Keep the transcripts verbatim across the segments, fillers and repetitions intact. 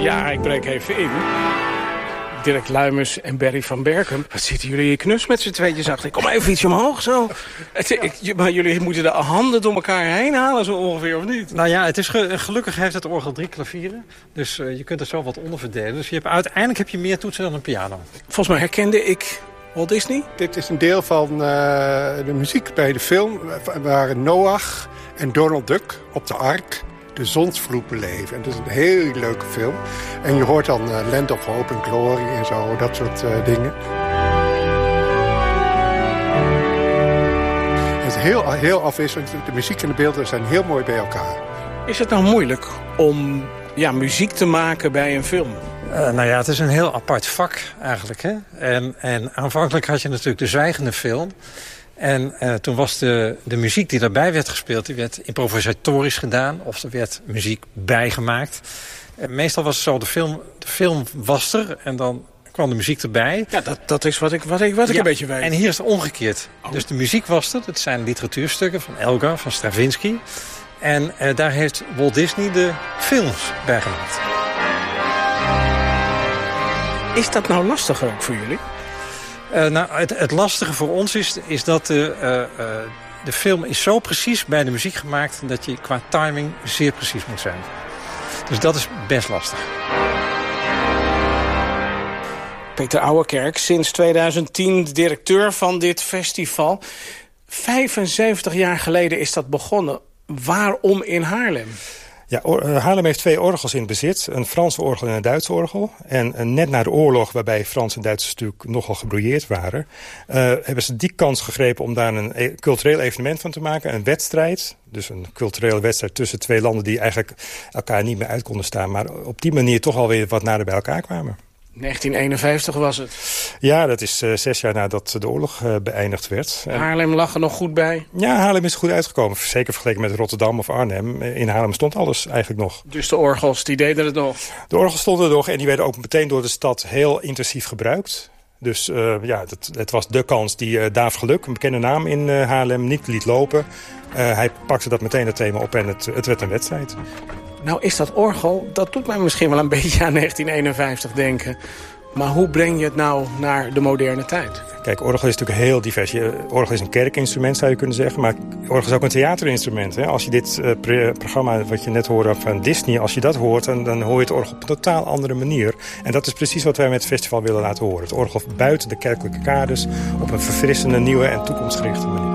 Ja, ik breek even in. Dirk Luijmers en Berry van Berkem. Wat zitten jullie hier knus met z'n tweetjes achter? Ik kom even iets omhoog zo. Het, ik, maar jullie moeten de handen door elkaar heen halen zo ongeveer, of niet? Nou ja, het is ge, gelukkig heeft het orgel drie klavieren. Dus uh, je kunt er zo wat onder verdelen. Dus je hebt, uiteindelijk heb je meer toetsen dan een piano. Volgens mij herkende ik Walt Disney. Dit is een deel van uh, de muziek bij de film waar Noach en Donald Duck op de ark de zonsvloed beleven. En dat is een heel leuke film. En je hoort dan uh, Land of Hope and Glory en zo, dat soort uh, dingen. Het is heel, heel afwisselend. De muziek en de beelden zijn heel mooi bij elkaar. Is het nou moeilijk om ja, muziek te maken bij een film? Uh, nou ja, het is een heel apart vak eigenlijk. Hè? En, en aanvankelijk had je natuurlijk de zwijgende film. En uh, toen was de, de muziek die daarbij werd gespeeld, die werd improvisatorisch gedaan. Of er werd muziek bijgemaakt. En meestal was het zo, de film, de film was er en dan kwam de muziek erbij. Ja, dat, dat is wat ik, wat ik, wat ik ja, een beetje weet. En hier is het omgekeerd. Oh. Dus de muziek was er. Het zijn literatuurstukken van Elgar, van Stravinsky. En uh, daar heeft Walt Disney de films bij gemaakt. Is dat nou lastiger ook voor jullie? Uh, nou, het, het lastige voor ons is, is dat de, uh, uh, de film is zo precies bij de muziek gemaakt dat je qua timing zeer precies moet zijn. Dus dat is best lastig. Peter Ouwerkerk, sinds tweeduizend tien directeur van dit festival. vijfenzeventig jaar geleden is dat begonnen. Waarom in Haarlem? Ja, Haarlem heeft twee orgels in bezit. Een Franse orgel en een Duitse orgel. En uh, net na de oorlog, waarbij Frans en Duitsers natuurlijk nogal gebrouilleerd waren, Uh, hebben ze die kans gegrepen om daar een e- cultureel evenement van te maken. Een wedstrijd. Dus een culturele wedstrijd tussen twee landen die eigenlijk elkaar niet meer uit konden staan. Maar op die manier toch alweer wat nader bij elkaar kwamen. negentien eenenvijftig was het. Ja, dat is uh, zes jaar nadat de oorlog uh, beëindigd werd. Haarlem lag er nog goed bij? Ja, Haarlem is er goed uitgekomen. Zeker vergeleken met Rotterdam of Arnhem. In Haarlem stond alles eigenlijk nog. Dus de orgels, die deden het nog? De orgels stonden er nog en die werden ook meteen door de stad heel intensief gebruikt. Dus uh, ja, dat, het was de kans die uh, Daaf Geluk, een bekende naam in uh, Haarlem, niet liet lopen. Uh, hij pakte dat meteen het thema op en het, het werd een wedstrijd. Nou is dat orgel, dat doet mij misschien wel een beetje aan negentien eenenvijftig denken. Maar hoe breng je het nou naar de moderne tijd? Kijk, orgel is natuurlijk heel divers. Orgel is een kerkinstrument, zou je kunnen zeggen. Maar orgel is ook een theaterinstrument. Hè? Als je dit uh, pre- programma wat je net hoorde van Disney, als je dat hoort, dan, dan hoor je het orgel op een totaal andere manier. En dat is precies wat wij met het festival willen laten horen. Het orgel buiten de kerkelijke kaders op een verfrissende, nieuwe en toekomstgerichte manier.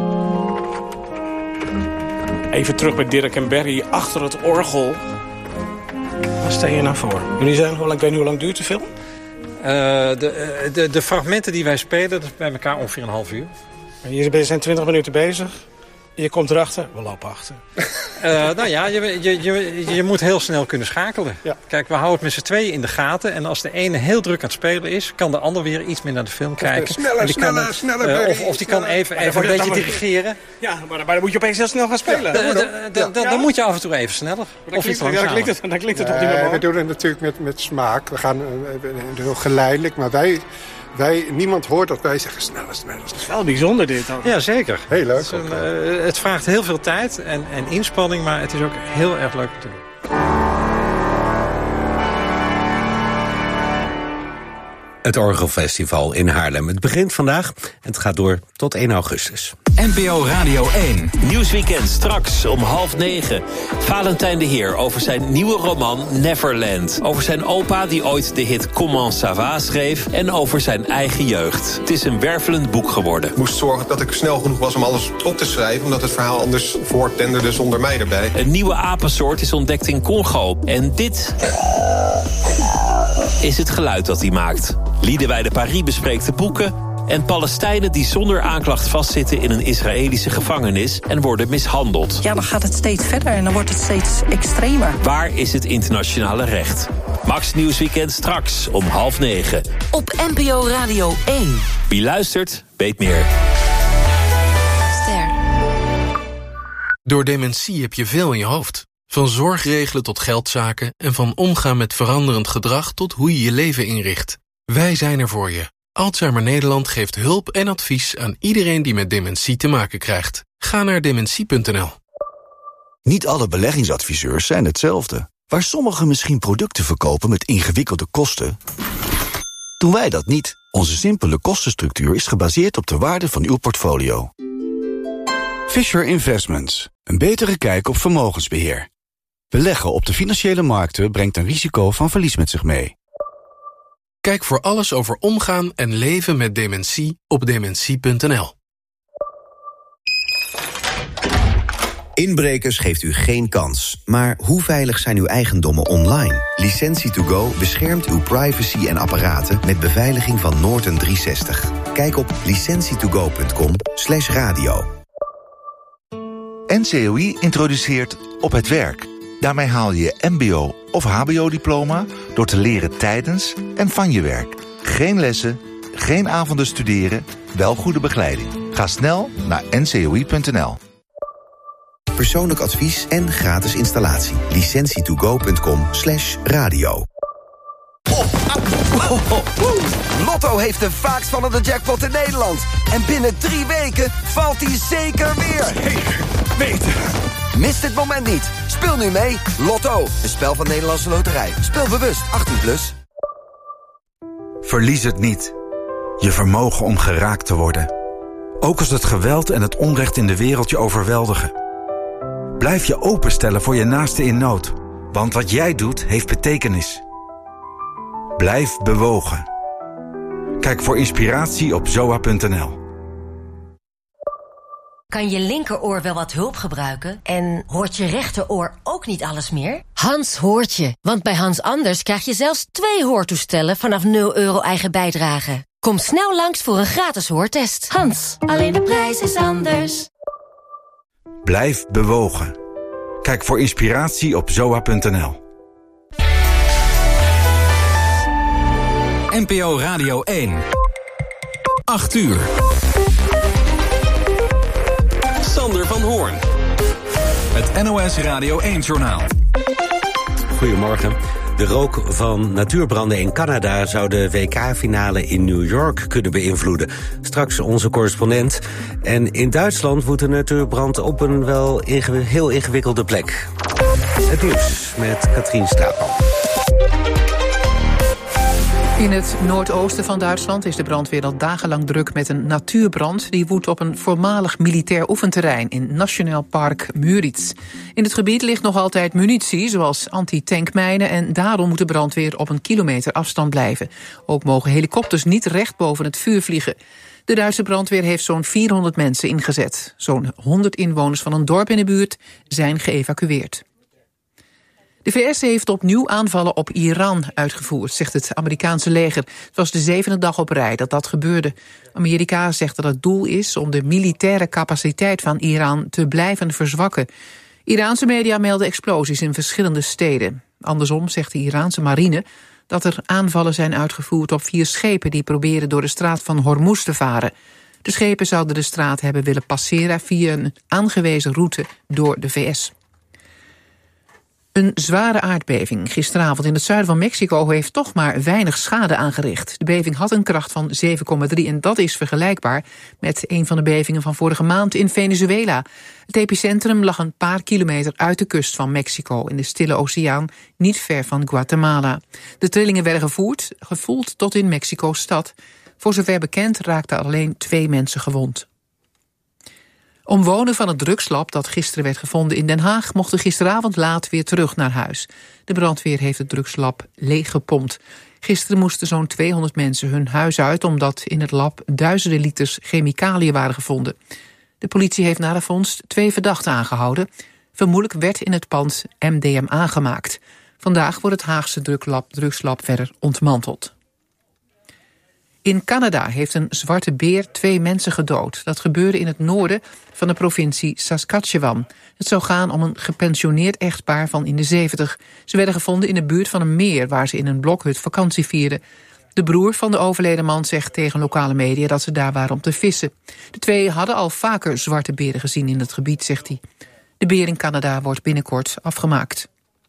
Even terug bij Dirk en Berry, achter het orgel. Waar sta je nou voor? Jullie zijn, ik weet niet hoe lang duurt de film? Uh, de, de, de fragmenten die wij spelen, dat is bij elkaar ongeveer een half uur. Jullie zijn twintig minuten bezig. Je komt erachter, we lopen achter. Uh, nou ja, je, je, je, je moet heel snel kunnen schakelen. Ja. Kijk, we houden het met z'n tweeën in de gaten. En als de ene heel druk aan het spelen is, kan de ander weer iets meer naar de film kijken. Sneller, die sneller, kan, sneller. uh, Berry, of, of die sneller. kan even, Maar even een dan beetje wordt het dirigeren. Ja, maar dan, maar dan moet je opeens heel snel gaan spelen. Ja, de, de, de, de, Ja. Dan moet je af en toe even sneller. Dan Of iets klinkt, ja, dan langzamer. klinkt het, dan klinkt het toch niet Nee, meer we mooi? doen het natuurlijk met, met smaak. We gaan uh, heel geleidelijk, maar wij, wij, niemand hoort dat wij zeggen sneller, sneller. Het is wel bijzonder dit dan. Ja, zeker. Heel leuk. Het, is een, uh, het vraagt heel veel tijd en, en inspanning, maar het is ook heel erg leuk om te doen. Het Orgelfestival in Haarlem. Het begint vandaag en het gaat door tot één augustus. N P O Radio één. Nieuwsweekend straks om half negen. Valentijn de Heer over zijn nieuwe roman Neverland. Over zijn opa die ooit de hit Comment ça va schreef. En over zijn eigen jeugd. Het is een wervelend boek geworden. Ik moest zorgen dat ik snel genoeg was om alles op te schrijven, omdat het verhaal anders voortdenderde zonder mij erbij. Een nieuwe apensoort is ontdekt in Congo. En dit is het geluid dat hij maakt. Liedewij de Paris bespreekt de boeken. En Palestijnen die zonder aanklacht vastzitten in een Israëlische gevangenis en worden mishandeld. Ja, dan gaat het steeds verder en dan wordt het steeds extremer. Waar is het internationale recht? Max Nieuwsweekend straks om half negen. Op N P O Radio één. Wie luistert, weet meer. Ster. Door dementie heb je veel in je hoofd. Van zorgregelen tot geldzaken en van omgaan met veranderend gedrag tot hoe je je leven inricht. Wij zijn er voor je. Alzheimer Nederland geeft hulp en advies aan iedereen die met dementie te maken krijgt. Ga naar dementie punt n l. Niet alle beleggingsadviseurs zijn hetzelfde. Waar sommigen misschien producten verkopen met ingewikkelde kosten, doen wij dat niet. Onze simpele kostenstructuur is gebaseerd op de waarde van uw portfolio. Fisher Investments. Een betere kijk op vermogensbeheer. Beleggen op de financiële markten brengt een risico van verlies met zich mee. Kijk voor alles over omgaan en leven met dementie op dementie punt n l. Inbrekers geeft u geen kans. Maar hoe veilig zijn uw eigendommen online? Licentie to go beschermt uw privacy en apparaten met beveiliging van Norton driehonderdzestig. Kijk op licentie to go punt com slash radio. N C O I introduceert Op het Werk. Daarmee haal je je mbo- of hbo-diploma door te leren tijdens en van je werk. Geen lessen, geen avonden studeren, wel goede begeleiding. Ga snel naar n c o i punt n l. Persoonlijk advies en gratis installatie. licentie to go punt com slash radio. Lotto heeft de vaakst vallende jackpot in Nederland. En binnen drie weken valt hij zeker weer. Zeker weten. Mis dit moment niet. Speel nu mee. Lotto, een spel van Nederlandse Loterij. Speel bewust, achttien plus. Verlies het niet. Je vermogen om geraakt te worden. Ook als het geweld en het onrecht in de wereld je overweldigen. Blijf je openstellen voor je naaste in nood. Want wat jij doet, heeft betekenis. Blijf bewogen. Kijk voor inspiratie op zoa punt n l. Kan je linkeroor wel wat hulp gebruiken? En hoort je rechteroor ook niet alles meer? Hans hoort je, want bij Hans Anders krijg je zelfs twee hoortoestellen vanaf nul euro eigen bijdrage. Kom snel langs voor een gratis hoortest. Hans, alleen de prijs is anders. Blijf bewogen. Kijk voor inspiratie op zoa punt n l. N P O Radio één. acht uur. Sander van Hoorn. Het N O S Radio één-journaal. Goedemorgen. De rook van natuurbranden in Canada zou de W K-finale in New York kunnen beïnvloeden. Straks onze correspondent. En in Duitsland woedt een natuurbrand op een wel inge- heel ingewikkelde plek. Het nieuws met Katrien Straatman. In het noordoosten van Duitsland is de brandweer al dagenlang druk met een natuurbrand. Die woedt op een voormalig militair oefenterrein in Nationaal Park Müritz. In het gebied ligt nog altijd munitie, zoals anti-tankmijnen, en daarom moet de brandweer op een kilometer afstand blijven. Ook mogen helikopters niet recht boven het vuur vliegen. De Duitse brandweer heeft zo'n vierhonderd mensen ingezet. Zo'n honderd inwoners van een dorp in de buurt zijn geëvacueerd. De V S heeft opnieuw aanvallen op Iran uitgevoerd, zegt het Amerikaanse leger. Het was de zevende dag op rij dat dat gebeurde. Amerika zegt dat het doel is om de militaire capaciteit van Iran te blijven verzwakken. Iraanse media melden explosies in verschillende steden. Andersom zegt de Iraanse marine dat er aanvallen zijn uitgevoerd op vier schepen die proberen door de straat van Hormuz te varen. De schepen zouden de straat hebben willen passeren via een aangewezen route door de V S. Een zware aardbeving gisteravond in het zuiden van Mexico heeft toch maar weinig schade aangericht. De beving had een kracht van zeven komma drie en dat is vergelijkbaar met een van de bevingen van vorige maand in Venezuela. Het epicentrum lag een paar kilometer uit de kust van Mexico in de Stille Oceaan, niet ver van Guatemala. De trillingen werden gevoerd, gevoeld tot in Mexico-stad. Voor zover bekend raakten alleen twee mensen gewond. Omwonenden van het drugslab dat gisteren werd gevonden in Den Haag mochten gisteravond laat weer terug naar huis. De brandweer heeft het drugslab leeggepompt. Gisteren moesten zo'n tweehonderd mensen hun huis uit omdat in het lab duizenden liters chemicaliën waren gevonden. De politie heeft na de vondst twee verdachten aangehouden. Vermoedelijk werd in het pand M D M A gemaakt. Vandaag wordt het Haagse drugslab, drugslab verder ontmanteld. In Canada heeft een zwarte beer twee mensen gedood. Dat gebeurde in het noorden van de provincie Saskatchewan. Het zou gaan om een gepensioneerd echtpaar van in de zeventig. Ze werden gevonden in de buurt van een meer waar ze in een blokhut vakantie vierden. De broer van de overleden man zegt tegen lokale media dat ze daar waren om te vissen. De twee hadden al vaker zwarte beren gezien in het gebied, zegt hij. De beer in Canada wordt binnenkort afgemaakt.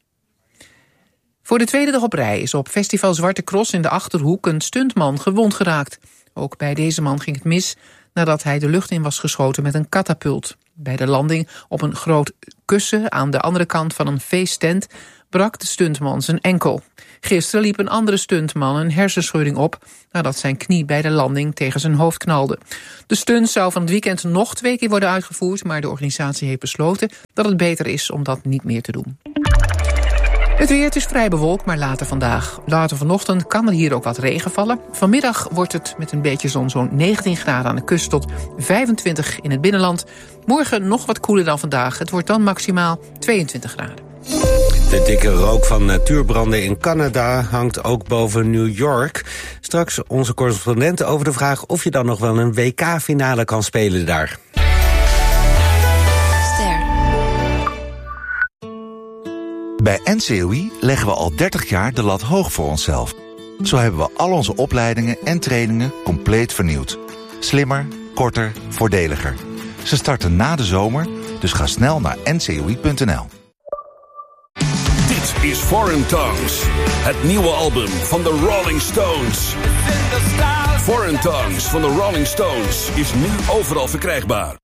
Voor de tweede dag op rij is op festival Zwarte Cross in de Achterhoek een stuntman gewond geraakt. Ook bij deze man ging het mis nadat hij de lucht in was geschoten met een katapult. Bij de landing op een groot kussen aan de andere kant van een feesttent brak de stuntman zijn enkel. Gisteren liep een andere stuntman een hersenschudding op nadat zijn knie bij de landing tegen zijn hoofd knalde. De stunt zou van het weekend nog twee keer worden uitgevoerd, maar de organisatie heeft besloten dat het beter is om dat niet meer te doen. Het weer, het is vrij bewolkt, maar later vandaag. Later vanochtend kan er hier ook wat regen vallen. Vanmiddag wordt het met een beetje zon zo'n negentien graden aan de kust tot vijfentwintig in het binnenland. Morgen nog wat koeler dan vandaag. Het wordt dan maximaal tweeëntwintig graden. De dikke rook van natuurbranden in Canada hangt ook boven New York. Straks onze correspondent over de vraag of je dan nog wel een W K-finale kan spelen daar. Bij N C O I leggen we al dertig jaar de lat hoog voor onszelf. Zo hebben we al onze opleidingen en trainingen compleet vernieuwd. Slimmer, korter, voordeliger. Ze starten na de zomer, dus ga snel naar N C O I punt N L. Dit is Foreign Tongues, het nieuwe album van de Rolling Stones. Foreign Tongues van de Rolling Stones is nu overal verkrijgbaar.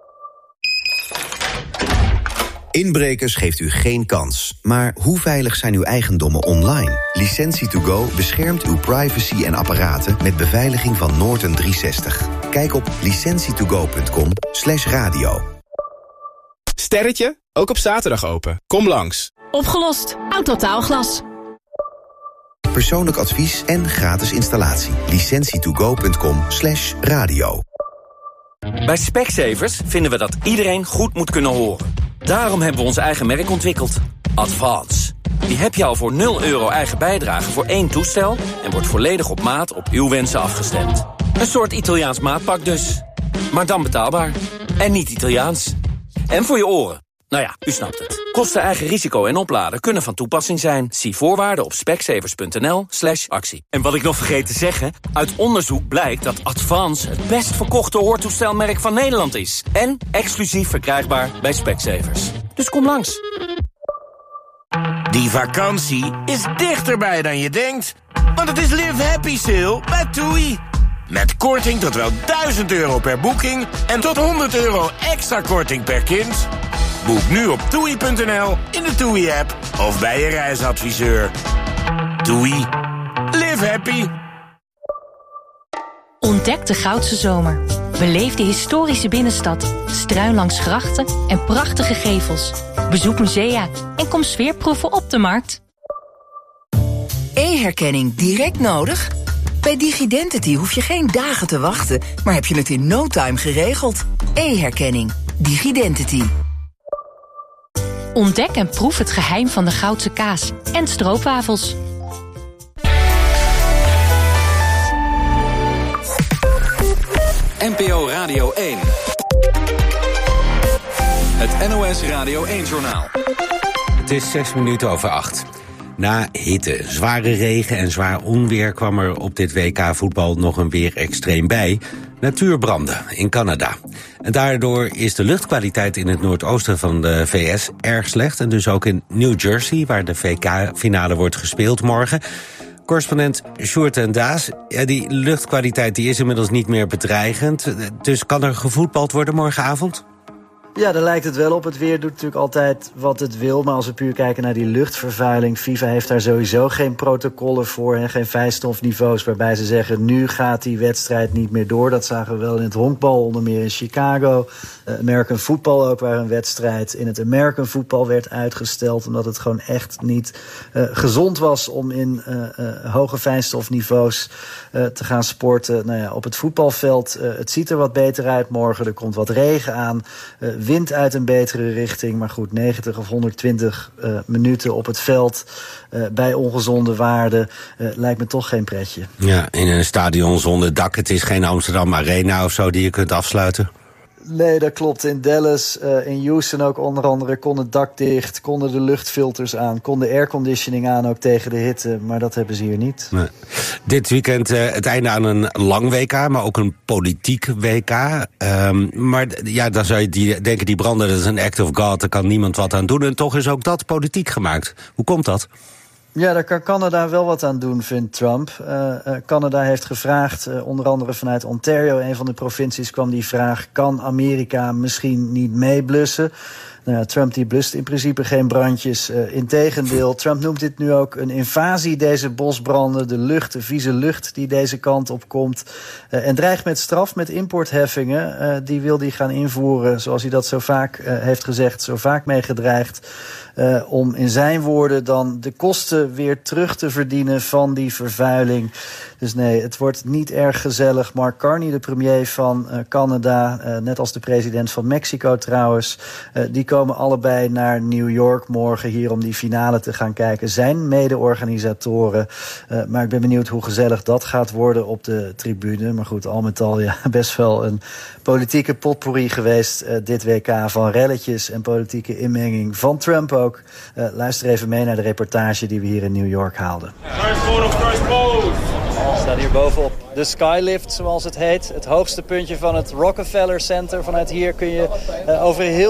Inbrekers geeft u geen kans. Maar hoe veilig zijn uw eigendommen online? Licentie to go beschermt uw privacy en apparaten met beveiliging van Norton driehonderdzestig. Kijk op licentie to go punt com slash radio. Sterretje, ook op zaterdag open. Kom langs. Opgelost. Autotaalglas. Persoonlijk advies en gratis installatie. licentie to go punt com slash radio. Bij Specsavers vinden we dat iedereen goed moet kunnen horen. Daarom hebben we ons eigen merk ontwikkeld. Advance. Die heb je al voor nul euro eigen bijdrage voor één toestel en wordt volledig op maat op uw wensen afgestemd. Een soort Italiaans maatpak dus. Maar dan betaalbaar. En niet Italiaans. En voor je oren. Nou ja, u snapt het. Kosten, eigen risico en opladen kunnen van toepassing zijn. Zie voorwaarden op specsavers punt n l slash actie. En wat ik nog vergeet te zeggen, uit onderzoek blijkt dat Advance het best verkochte hoortoestelmerk van Nederland is. En exclusief verkrijgbaar bij Specsavers. Dus kom langs. Die vakantie is dichterbij dan je denkt. Want het is Live Happy Sale bij TUI. Met korting tot wel duizend euro per boeking en tot honderd euro extra korting per kind. Boek nu op toei punt n l, in de TUI-app of bij je reisadviseur. TUI. Live happy. Ontdek de Goudse Zomer. Beleef de historische binnenstad, struin langs grachten en prachtige gevels. Bezoek musea en kom sfeerproeven op de markt. E-herkenning direct nodig? Bij DigiDentity hoef je geen dagen te wachten, maar heb je het in no time geregeld. E-herkenning. DigiDentity. Ontdek en proef het geheim van de Goudse kaas en stroopwafels. N P O Radio één. Het N O S Radio één-journaal. Het is zes minuten over acht. Na hitte, zware regen en zwaar onweer kwam er op dit W K-voetbal nog een weerextreem bij. Natuurbranden in Canada. En daardoor is de luchtkwaliteit in het noordoosten van de V S erg slecht. En dus ook in New Jersey, waar de V K-finale wordt gespeeld morgen. Correspondent Sjoerd en Daas, ja, die luchtkwaliteit die is inmiddels niet meer bedreigend. Dus kan er gevoetbald worden morgenavond? Ja, daar lijkt het wel op. Het weer doet natuurlijk altijd wat het wil. Maar als we puur kijken naar die luchtvervuiling, FIFA heeft daar sowieso geen protocollen voor en geen vijfstofniveaus waarbij ze zeggen, nu gaat die wedstrijd niet meer door. Dat zagen we wel in het honkbal, onder meer in Chicago. Uh, American Football ook, waar een wedstrijd in het American Football werd uitgesteld, omdat het gewoon echt niet uh, gezond was om in uh, uh, hoge fijnstofniveaus uh, te gaan sporten. Nou ja, op het voetbalveld, uh, het ziet er wat beter uit morgen. Er komt wat regen aan. Uh, wind uit een betere richting, maar goed, negentig of honderdtwintig uh, minuten op het veld uh, bij ongezonde waarden uh, lijkt me toch geen pretje. Ja, in een stadion zonder dak. Het is geen Amsterdam Arena of zo die je kunt afsluiten. Nee, dat klopt. In Dallas, uh, in Houston ook onder andere, kon het dak dicht, konden de luchtfilters aan, kon de airconditioning aan ook tegen de hitte, maar dat hebben ze hier niet. Nee. Dit weekend uh, het einde aan een lang W K, maar ook een politiek W K. Um, maar ja, dan zou je die, denken, die branden, dat is een act of God, daar kan niemand wat aan doen. En toch is ook dat politiek gemaakt. Hoe komt dat? Ja, daar kan Canada wel wat aan doen, vindt Trump. Uh, uh, Canada heeft gevraagd, uh, onder andere vanuit Ontario, een van de provincies, kwam die vraag, kan Amerika misschien niet meeblussen? Nou ja, Trump die blust in principe geen brandjes. Uh, integendeel, Trump noemt dit nu ook een invasie, deze bosbranden. De lucht, de vieze lucht die deze kant op komt. Uh, en dreigt met straf, met importheffingen. Uh, die wil hij gaan invoeren, zoals hij dat zo vaak uh, heeft gezegd, zo vaak mee gedreigd. Uh, om in zijn woorden dan de kosten weer terug te verdienen van die vervuiling. Dus nee, het wordt niet erg gezellig. Mark Carney, de premier van uh, Canada, uh, net als de president van Mexico trouwens, uh, die komen allebei naar New York morgen hier om die finale te gaan kijken. Zijn mede-organisatoren. Uh, maar ik ben benieuwd hoe gezellig dat gaat worden op de tribune. Maar goed, al met al ja, best wel een politieke potpourri geweest uh, dit W K van relletjes en politieke inmenging van Trump ook. Uh, luister even mee naar de reportage die we hier in New York haalden. We staan hier bovenop de Skylift, zoals het heet. Het hoogste puntje van het Rockefeller Center. Vanuit hier kun je uh, over heel